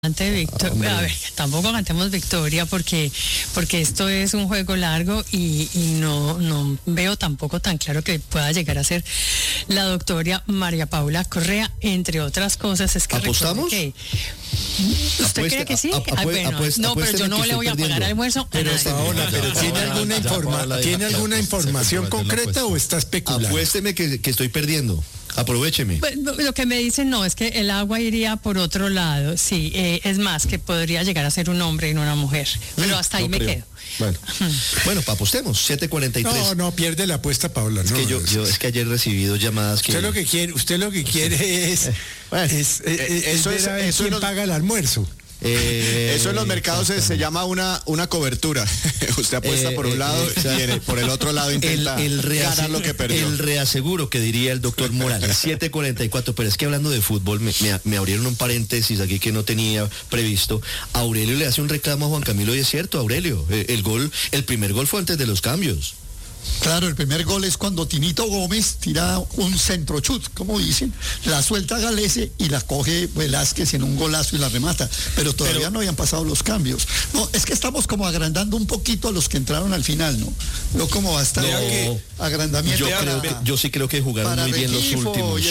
Víctor, a ver, tampoco cantemos victoria porque esto es un juego largo y no veo tampoco tan claro que pueda llegar a ser la doctora María Paula Correa, entre otras cosas. Es que ¿apostamos? Que ¿usted cree que sí? Pero yo no le voy a pagar almuerzo a nadie. Pero ¿tiene alguna información concreta o está especulando? Apuésteme que estoy perdiendo. Aprovecheme. Lo que me dicen no es que el agua iría por otro lado, sí, es más que podría llegar a ser un hombre y no una mujer, pero hasta ahí me quedo. Bueno, apostemos, 7:43. No, pierde la apuesta, Paula. Es que yo es que ayer he recibido llamadas que... Usted lo que quiere es quién paga el almuerzo. Eso en los mercados se llama una cobertura. Usted apuesta por un lado y por el otro lado intenta ganar lo que perdió. El reaseguro que diría el doctor Morales. 7:44, pero es que hablando de fútbol me abrieron un paréntesis aquí que no tenía previsto. Aurelio le hace un reclamo a Juan Camilo y es cierto, Aurelio, el primer gol fue antes de los cambios. Claro, el primer gol es cuando Tinito Gómez tira un centrochut, como dicen, la suelta a Galese y la coge Velázquez en un golazo y la remata, pero todavía no habían pasado los cambios. No, es que estamos como agrandando un poquito a los que entraron al final, ¿no? No como hasta agrandamiento. Yo sí creo que jugaron muy bien los últimos.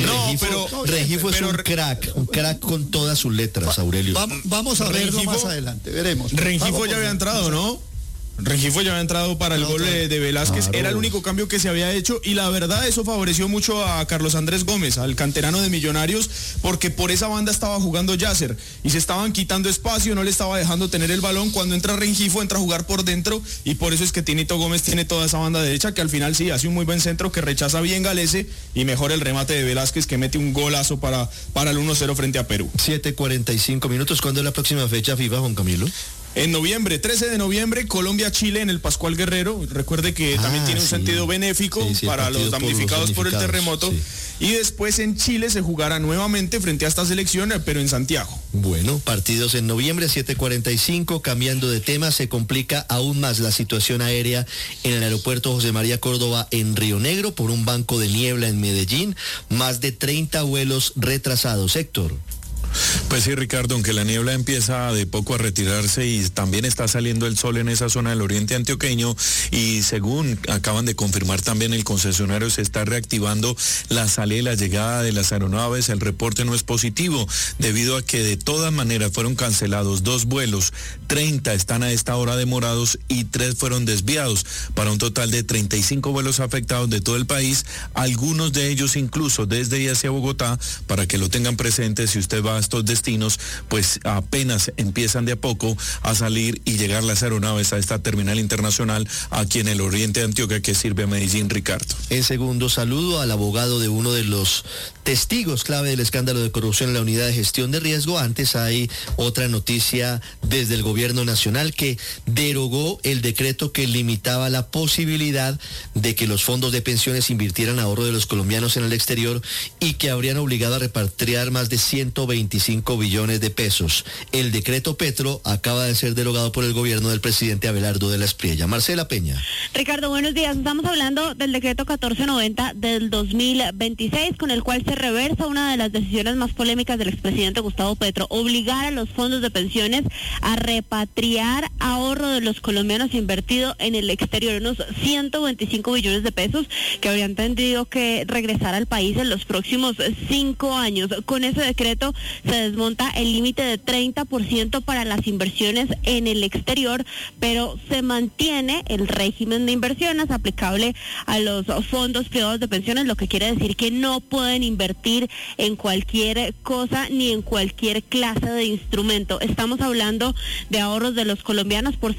Rengifo es un crack con todas sus letras, Aurelio. Vamos a verlo más adelante, veremos. Rengifo ya había entrado, ¿no? Rengifo ya había entrado para el gol de Velázquez, claro. Era el único cambio que se había hecho y la verdad eso favoreció mucho a Carlos Andrés Gómez, al canterano de Millonarios, porque por esa banda estaba jugando Yasser y se estaban quitando espacio, no le estaba dejando tener el balón. Cuando entra Rengifo, entra a jugar por dentro y por eso es que Tinito Gómez tiene toda esa banda derecha que al final sí hace un muy buen centro que rechaza bien Galese y mejora el remate de Velázquez que mete un golazo para el 1-0 frente a Perú. 7:45 minutos. ¿Cuándo es la próxima fecha FIFA, Juan Camilo? En noviembre, 13 de noviembre, Colombia-Chile en el Pascual Guerrero. Recuerde que también tiene un sentido benéfico para los damnificados por el terremoto. Sí. Y después en Chile se jugará nuevamente frente a esta selección, pero en Santiago. Bueno, partidos en noviembre, 7:45. Cambiando de tema, se complica aún más la situación aérea en el aeropuerto José María Córdoba en Río Negro por un banco de niebla en Medellín. Más de 30 vuelos retrasados. Héctor. Pues sí, Ricardo, aunque la niebla empieza de poco a retirarse y también está saliendo el sol en esa zona del oriente antioqueño y según acaban de confirmar también el concesionario se está reactivando la salida y la llegada de las aeronaves, el reporte no es positivo debido a que de todas maneras fueron cancelados 2 vuelos, 30 están a esta hora demorados y 3 fueron desviados para un total de 35 vuelos afectados de todo el país, algunos de ellos incluso desde y hacia Bogotá, para que lo tengan presente si usted va a estos destinos, pues apenas empiezan de a poco a salir y llegar las aeronaves a esta terminal internacional aquí en el oriente de Antioquia que sirve a Medellín, Ricardo. En segundo, saludo al abogado de uno de los testigos clave del escándalo de corrupción en la unidad de gestión de riesgo. Antes hay otra noticia desde el gobierno nacional que derogó el decreto que limitaba la posibilidad de que los fondos de pensiones invirtieran ahorro de los colombianos en el exterior y que habrían obligado a repatriar más de 125 billones de pesos. El decreto Petro acaba de ser derogado por el gobierno del presidente Abelardo de la Espriella. Marcela Peña. Ricardo, buenos días. Estamos hablando del decreto 1490 del 2026, con el cual se reversa una de las decisiones más polémicas del expresidente Gustavo Petro, obligar a los fondos de pensiones a repatriar ahorro de los colombianos invertido en el exterior, unos 125 billones de pesos que habrían tenido que regresar al país en los próximos 5 años. Con ese decreto se desmonta el límite de 30% para las inversiones en el exterior, pero se mantiene el régimen de inversiones aplicable a los fondos privados de pensiones, lo que quiere decir que no pueden invertir en cualquier cosa ni en cualquier clase de instrumento. Estamos hablando de ahorros de los colombianos por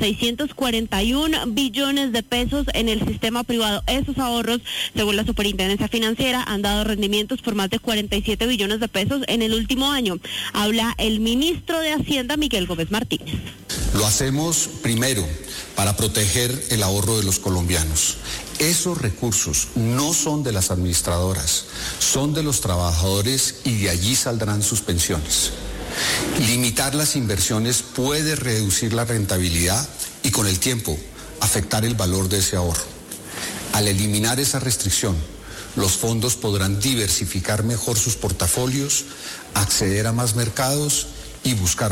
641 billones de pesos en el sistema privado. Esos ahorros, según la Superintendencia Financiera, han dado rendimientos por más de 47 billones de pesos en el último año. Habla el ministro de Hacienda, Miguel Gómez Martínez. Lo hacemos primero para proteger el ahorro de los colombianos. Esos recursos no son de las administradoras, son de los trabajadores y de allí saldrán sus pensiones. Limitar las inversiones puede reducir la rentabilidad y con el tiempo afectar el valor de ese ahorro. Al eliminar esa restricción, los fondos podrán diversificar mejor sus portafolios, acceder a más mercados y buscar